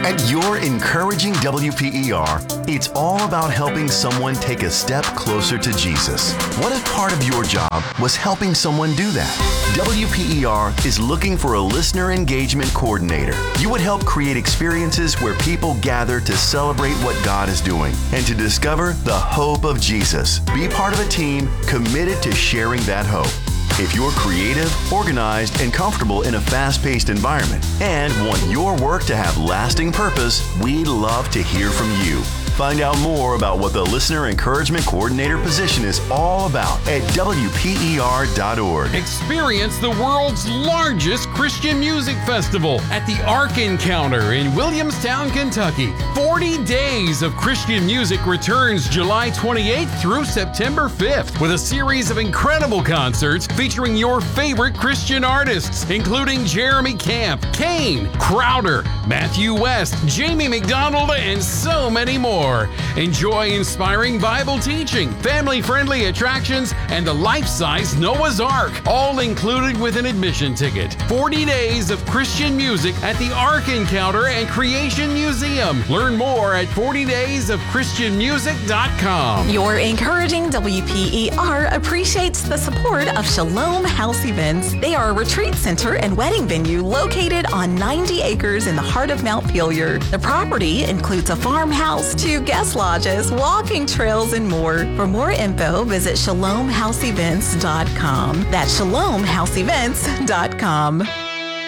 At your encouraging WPER, it's all about helping someone take a step closer to Jesus. What if part of your job was helping someone do that? WPER is looking for a listener engagement coordinator. You would help create experiences where people gather to celebrate what God is doing and to discover the hope of Jesus. Be part of a team committed to sharing that hope. If you're creative, organized, and comfortable in a fast-paced environment and want your work to have lasting purpose, we'd love to hear from you. Find out more about what the Listener Encouragement Coordinator position is all about at WPER.org. Experience the world's largest Christian music festival at the Ark Encounter in Williamstown, Kentucky. 40 days of Christian music returns July 28th through September 5th with a series of incredible concerts featuring your favorite Christian artists, including Jeremy Camp, Kane, Crowder, Matthew West, Jamie McDonald, and so many more. Enjoy inspiring Bible teaching, family-friendly attractions, and the life-size Noah's Ark, all included with an admission ticket. 40 days of Christian music at the Ark Encounter and Creation Museum. Learn more at 40daysofchristianmusic.com. Your encouraging WPER appreciates the support of Shalom House Events. They are a retreat center and wedding venue located on 90 acres in the heart of Mount Pelier. The property includes a farmhouse, 2 guest lodges, walking trails, and more. For more info, visit shalomhouseevents.com. That's shalomhouseevents.com.